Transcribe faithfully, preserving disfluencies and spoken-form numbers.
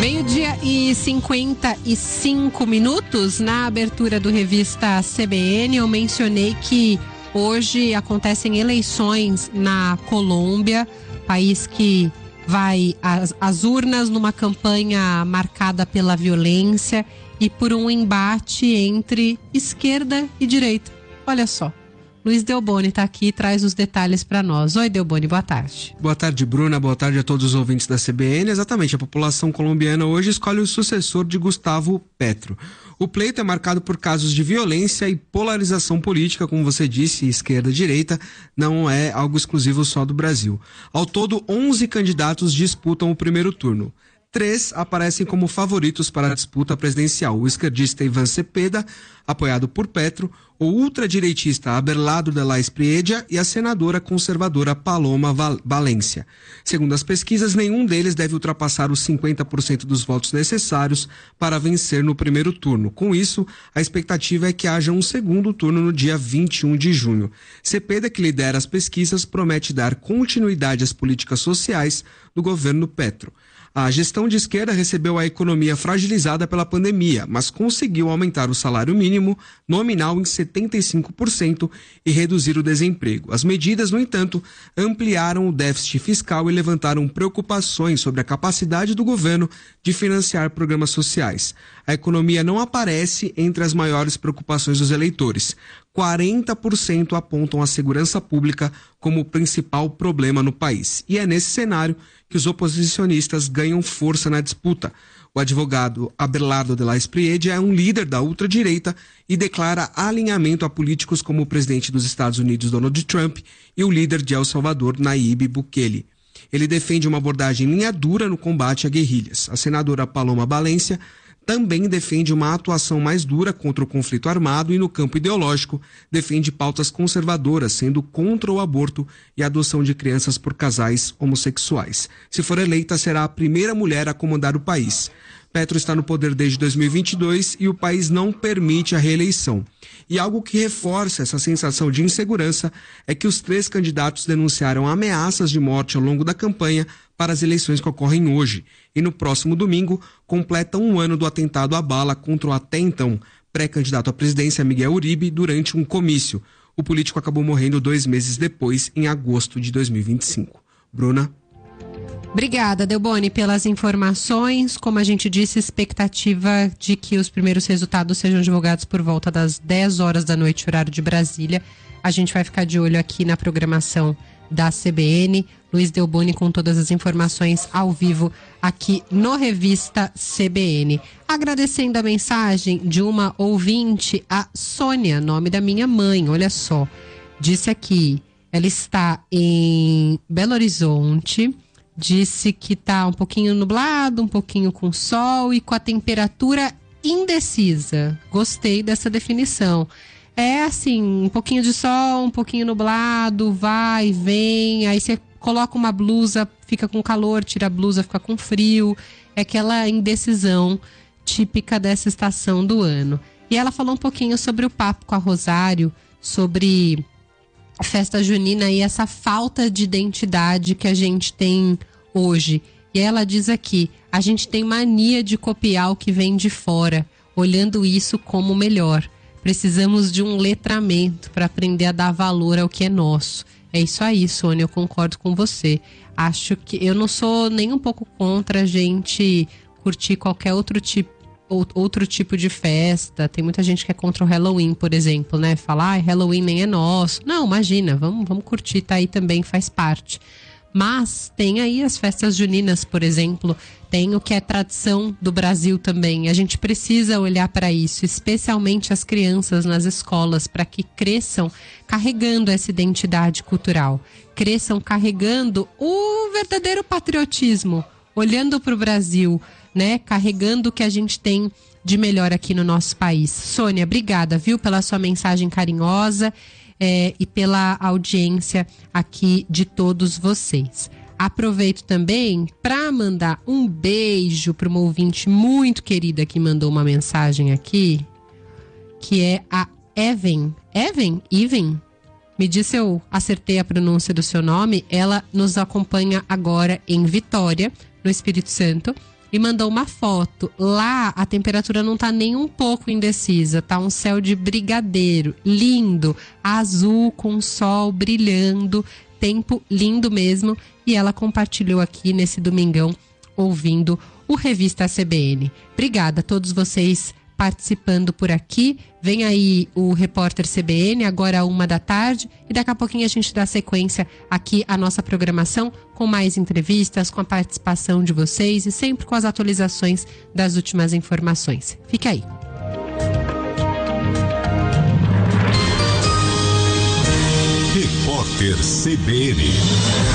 Meio-dia e cinquenta e cinco minutos. Na abertura do Revista C B N, eu mencionei que hoje acontecem eleições na Colômbia, país que vai às, às urnas numa campanha marcada pela violência e por um embate entre esquerda e direita. Olha só. Luiz Delboni está aqui e traz os detalhes para nós. Oi, Delboni, boa tarde. Boa tarde, Bruna. Boa tarde a todos os ouvintes da C B N. Exatamente, a população colombiana hoje escolhe o sucessor de Gustavo Petro. O pleito é marcado por casos de violência e polarização política, como você disse, esquerda e direita, não é algo exclusivo só do Brasil. Ao todo, onze candidatos disputam o primeiro turno. Três aparecem como favoritos para a disputa presidencial: o esquerdista Iván Cepeda, apoiado por Petro, o ultradireitista Abelardo de la Espriella e a senadora conservadora Paloma Valencia. Segundo as pesquisas, nenhum deles deve ultrapassar os cinquenta por cento dos votos necessários para vencer no primeiro turno. Com isso, a expectativa é que haja um segundo turno no dia vinte e um de junho. Cepeda, que lidera as pesquisas, promete dar continuidade às políticas sociais do governo Petro. A gestão de esquerda recebeu a economia fragilizada pela pandemia, mas conseguiu aumentar o salário mínimo nominal em setenta e cinco por cento e reduzir o desemprego. As medidas, no entanto, ampliaram o déficit fiscal e levantaram preocupações sobre a capacidade do governo de financiar programas sociais. A economia não aparece entre as maiores preocupações dos eleitores. quarenta por cento apontam a segurança pública como o principal problema no país. E é nesse cenário que os oposicionistas ganham força na disputa. O advogado Abelardo de la Espriella é um líder da ultradireita e declara alinhamento a políticos como o presidente dos Estados Unidos, Donald Trump, e o líder de El Salvador, Nayib Bukele. Ele defende uma abordagem linha dura no combate a guerrilhas. A senadora Paloma Valencia também defende uma atuação mais dura contra o conflito armado e, no campo ideológico, defende pautas conservadoras, sendo contra o aborto e a adoção de crianças por casais homossexuais. Se for eleita, será a primeira mulher a comandar o país. Petro está no poder desde dois mil e vinte e dois e o país não permite a reeleição. E algo que reforça essa sensação de insegurança é que os três candidatos denunciaram ameaças de morte ao longo da campanha para as eleições que ocorrem hoje. E no próximo domingo, completa um ano do atentado à bala contra o até então pré-candidato à presidência Miguel Uribe durante um comício. O político acabou morrendo dois meses depois, em agosto de dois mil e vinte e cinco. Bruna? Obrigada, Delboni, pelas informações. Como a gente disse, expectativa de que os primeiros resultados sejam divulgados por volta das dez horas da noite, horário de Brasília. A gente vai ficar de olho aqui na programação da C B N. Luiz Delboni com todas as informações ao vivo aqui no Revista C B N. Agradecendo a mensagem de uma ouvinte, a Sônia, nome da minha mãe, olha só. Disse aqui, ela está em Belo Horizonte. Disse que tá um pouquinho nublado, um pouquinho com sol e com a temperatura indecisa. Gostei dessa definição. É assim, um pouquinho de sol, um pouquinho nublado, vai, vem, aí você coloca uma blusa, fica com calor, tira a blusa, fica com frio. É aquela indecisão típica dessa estação do ano. E ela falou um pouquinho sobre o papo com a Rosário, sobre a festa junina e essa falta de identidade que a gente tem hoje. E ela diz aqui, a gente tem mania de copiar o que vem de fora, olhando isso como melhor. Precisamos de um letramento para aprender a dar valor ao que é nosso. É isso aí, Sônia, eu concordo com você. Acho que eu não sou nem um pouco contra a gente curtir qualquer outro tipo outro tipo de festa. Tem muita gente que é contra o Halloween, por exemplo, né? Falar, ah, Halloween nem é nosso. Não, imagina, vamos, vamos curtir, tá aí também, faz parte. Mas tem aí as festas juninas, por exemplo, tem o que é tradição do Brasil também. A gente precisa olhar para isso, especialmente as crianças nas escolas, para que cresçam carregando essa identidade cultural, cresçam carregando o verdadeiro patriotismo, olhando para o Brasil, né, carregando o que a gente tem de melhor aqui no nosso país. Sônia, obrigada, viu, pela sua mensagem carinhosa é, e pela audiência aqui de todos vocês. Aproveito também para mandar um beijo para uma ouvinte muito querida que mandou uma mensagem aqui, que é a Even. Even? Even? Me diz se eu acertei a pronúncia do seu nome. Ela nos acompanha agora em Vitória, no Espírito Santo. e mandou uma foto. Lá a temperatura não tá nem um pouco indecisa, tá um céu de brigadeiro, lindo, azul com sol brilhando, tempo lindo mesmo, e ela compartilhou aqui nesse domingão ouvindo o Revista C B N. Obrigada a todos vocês participando por aqui. Vem aí o Repórter C B N, agora uma da tarde, e daqui a pouquinho a gente dá sequência aqui à nossa programação com mais entrevistas, com a participação de vocês e sempre com as atualizações das últimas informações. Fique aí. Repórter C B N.